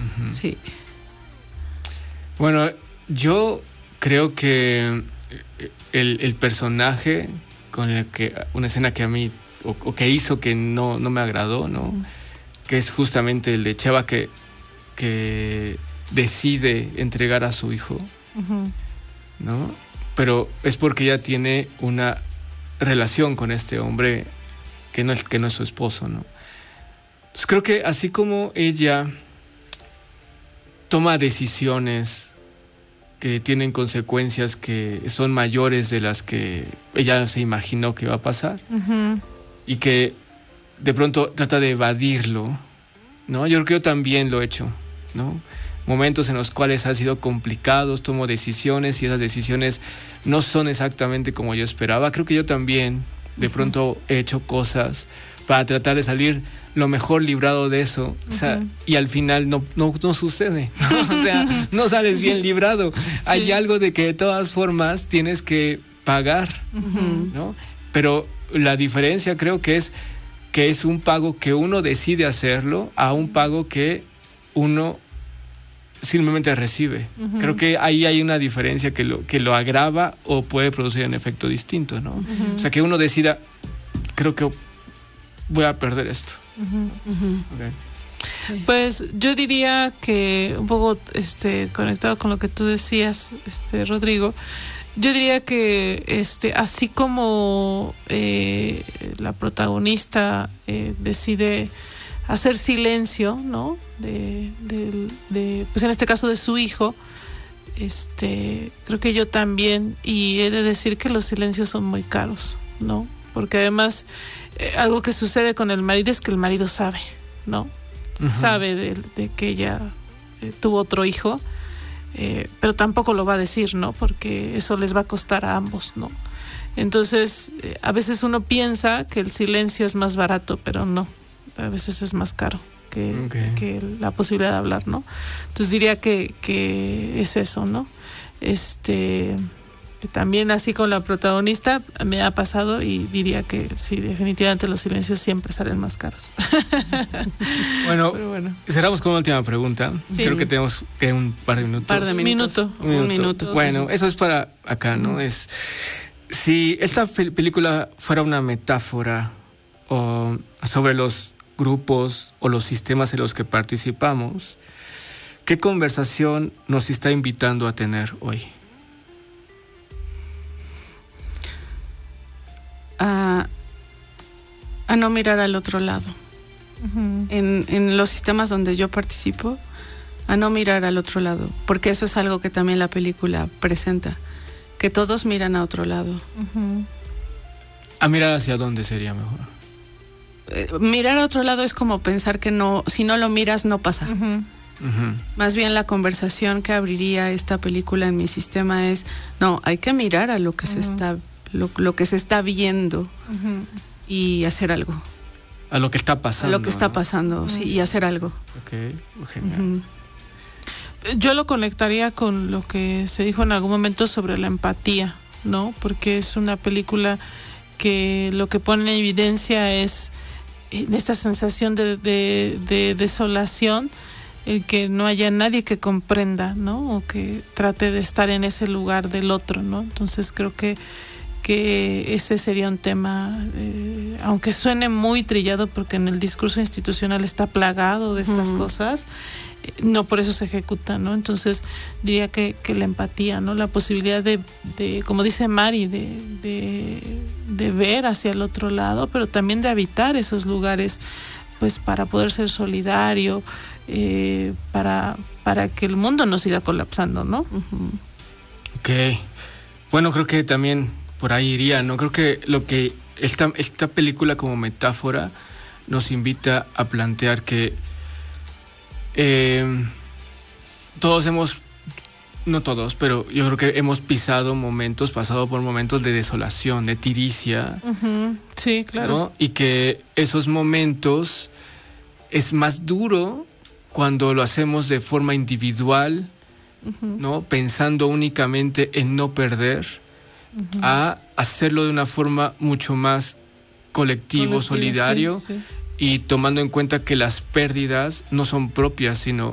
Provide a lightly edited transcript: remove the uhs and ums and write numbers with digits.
Sí. Bueno, yo creo que el personaje con el que una escena que a mí o que hizo que no me agradó, ¿no? Que es justamente el de Cheva que decide entregar a su hijo, ¿no? Pero es porque ella tiene una relación con este hombre que no es su esposo, ¿no? Entonces creo que así como ella toma decisiones que tienen consecuencias que son mayores de las que ella se imaginó que iba a pasar, y que de pronto trata de evadirlo, ¿no? Yo creo que yo también lo he hecho, ¿no? Momentos en los cuales han sido complicados, tomo decisiones y esas decisiones no son exactamente como yo esperaba. Creo que yo también de pronto he hecho cosas para tratar de salir lo mejor librado de eso, o sea, y al final no sucede, ¿no? O sea, no sales bien librado. Sí. Hay algo de que de todas formas tienes que pagar, ¿no? Pero la diferencia creo que es un pago que uno decide hacerlo a un pago que uno simplemente recibe. Creo que ahí hay una diferencia que lo agrava o puede producir un efecto distinto, ¿no? O sea, que uno decida, creo que voy a perder esto. Okay. Sí. Pues yo diría que un poco conectado con lo que tú decías, Rodrigo, yo diría que así como la protagonista decide hacer silencio, ¿no? Pues en este caso de su hijo, creo que yo también, y he de decir que los silencios son muy caros, ¿no? Porque además algo que sucede con el marido es que el marido sabe, ¿no? Sabe de que ella tuvo otro hijo, pero tampoco lo va a decir, ¿no? Porque eso les va a costar a ambos, ¿no? Entonces, a veces uno piensa que el silencio es más barato, pero no, a veces es más caro que la posibilidad de hablar, ¿no? Entonces diría que es eso, ¿no? Que también así con la protagonista me ha pasado y diría que sí, definitivamente los silencios siempre salen más caros. Bueno, cerramos con una última pregunta. Sí. Creo que tenemos que un par de minutos. Un minuto. Bueno, eso es para acá, ¿no? Es si esta película fuera una metáfora sobre los grupos o los sistemas en los que participamos, ¿qué conversación nos está invitando a tener hoy? A no mirar al otro lado. En los sistemas donde yo participo, a no mirar al otro lado, porque eso es algo que también la película presenta, que todos miran a otro lado. ¿A mirar hacia dónde sería mejor? Mirar a otro lado es como pensar que no, si no lo miras no pasa. Más bien la conversación que abriría esta película en mi sistema es, no, hay que mirar a lo que se está lo que se está viendo y hacer algo. A lo que está pasando. A lo que está pasando, sí, y hacer algo. Ok, genial. Yo lo conectaría con lo que se dijo en algún momento sobre la empatía, ¿no? Porque es una película que lo que pone en evidencia es esta sensación de desolación, el que no haya nadie que comprenda, ¿no? O que trate de estar en ese lugar del otro, ¿no? Entonces creo que ese sería un tema, aunque suene muy trillado porque en el discurso institucional está plagado de estas cosas, no por eso se ejecuta, ¿no? Entonces diría que la empatía, ¿no? La posibilidad de como dice Mari, de ver hacia el otro lado, pero también de habitar esos lugares, pues para poder ser solidario, para que el mundo no siga colapsando, ¿no? Ok. Bueno, creo que también por ahí iría, ¿no? Creo que lo que esta película como metáfora nos invita a plantear que todos no todos, pero yo creo que hemos pasado por momentos de desolación, de tiricia. Sí, claro. ¿No? Y que esos momentos es más duro cuando lo hacemos de forma individual, ¿no? Pensando únicamente en no perder, a hacerlo de una forma mucho más colectivo, solidario, sí. Y tomando en cuenta que las pérdidas no son propias, sino